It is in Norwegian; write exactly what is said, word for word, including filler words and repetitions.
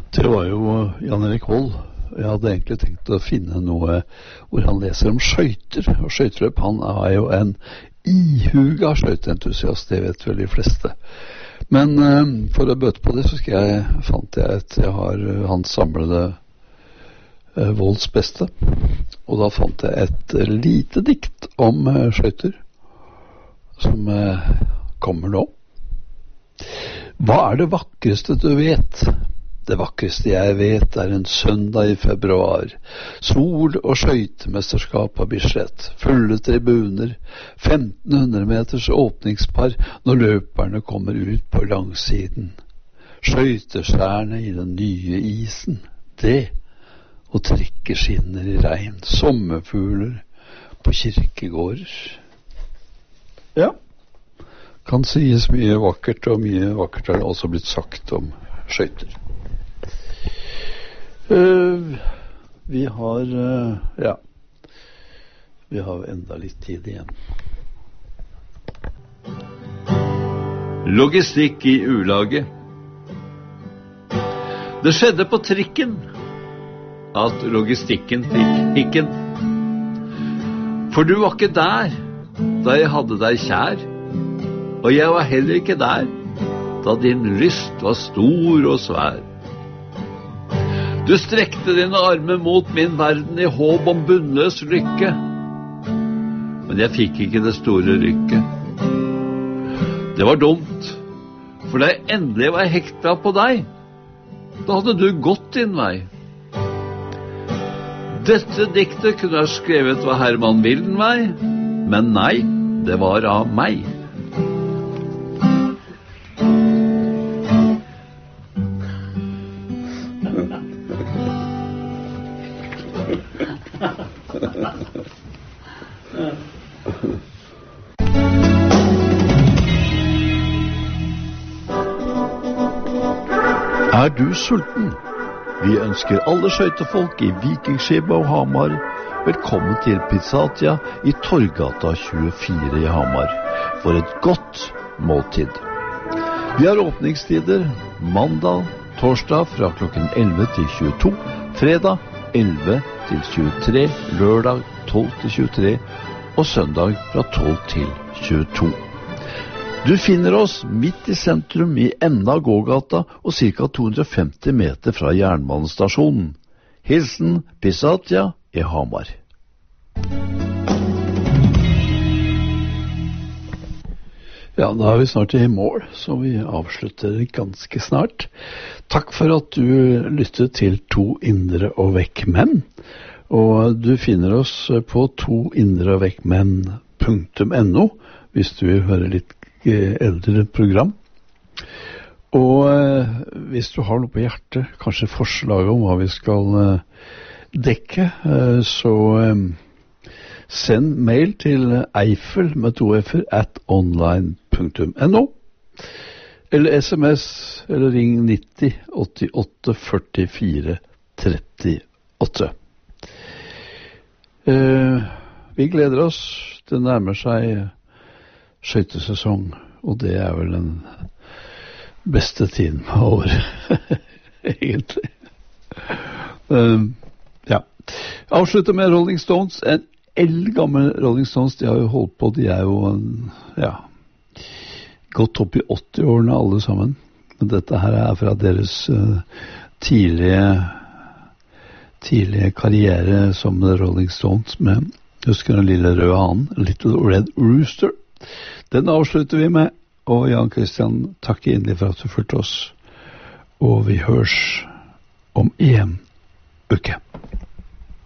Det var jo Jan Erik Vold. Jeg hadde egentlig tenkt å finne noe hvor han leser om skøyter. Og skøyteløp, han er jo en ihuga skøyteentusiast, det vet vel de fleste. Men uh, for å bøte på det, så skal jeg, fant jeg et, jeg har uh, hans samlede uh, Volds beste. Og da fant jeg et uh, lite dikt om uh, skøyter, som uh, kommer nå. Hva er det vakreste du vet? Det vakreste jeg vet er en søndag i februar. Sol og skøytemesterskap av Bislett. Fulle tribuner. femten hundre meters åpningspar når løperne kommer ut på langsiden. Skøyteskjærene i den nye isen. Det og trikkeskinner i regn. Sommerfugler på kirkegårder. Ja. Kan sies mye vakkert, og mye vakkert har også blitt sagt om skøyter. Uh, vi har uh, ja vi har enda litt tid igjen. Logistikk i ulaget. Det skjedde på trikken at logistikken fikk hikken. For du var ikke der da jeg hadde deg kjær, og jeg var heller ikke der da din lyst var stor og svær. Du strekte dine armer mot min verden i håp om bunnløs lykke. Men jeg fikk ikke det store rykket. Det var dumt, for da jeg endelig var hekta på deg, da hadde du gått din vei. Dette diktet kunne ha skrevet var Herman Wildenvey, men nei, det var av meg. Er du sulten? Vi ønsker alle skøytefolk i Vikingskipet og Hamar velkommen til Pizzatia i Torgata tjuefire i Hamar for et godt måltid. Vi har åpningstider mandag, torsdag fra klokken elleve til tjueto, fredag elleve til tjuetre, lørdag tolv til tjuetre og søndag fra tolv til tjueto. Du finner oss midt i sentrum i enden av gågata og ca. to hundre og femti meter fra jernbanestasjonen. Hilsen Pizzatia i Hamar. Ja, da er vi snart i mål, så vi avslutter ganske snart. Takk for at du lyttet til To indre og vekk menn. Og du finner oss på to indre og vekk menn punktum no hvis du vil høre litt eldre program. Og eh, hvis du har noe på hjertet, kanskje forslag om hva vi skal eh, dekke, eh, så eh, send mail til Eiffel med to f-er at online punktum no, eller sms, eller ring nitti åttiåtte førtifire trettiåtte. Eh, vi gleder oss. Det nærmer seg skøytesesong, og det er vel den beste tiden av året, egentlig. Um, ja. Avslutter med Rolling Stones, en eldgammel Rolling Stones. De har jo holdt på, de er jo en, ja, gått opp i åtti-årene alle sammen. Men dette her er fra deres uh, tidlige, tidlige karriere som Rolling Stones med, husker den lille røde hanen, Little Red Rooster. Den avslutter vi med, og Jan Christian, takk inderlig for at du fulgte oss, og vi hørs om en uke.